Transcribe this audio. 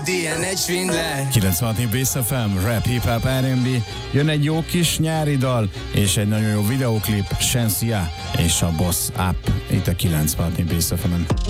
Ilyen egy svindler. 96 Bass FM, rap, hip-hop, R&B. Jön egy jó kis nyári dal, és egy nagyon jó videóklip, Shensia és a Boss Up. Itt a 96 Bass FM-en.